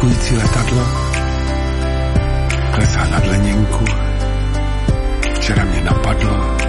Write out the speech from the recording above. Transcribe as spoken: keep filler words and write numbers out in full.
parkující letadlo klesá na dleněnku. Včera mě napadlo,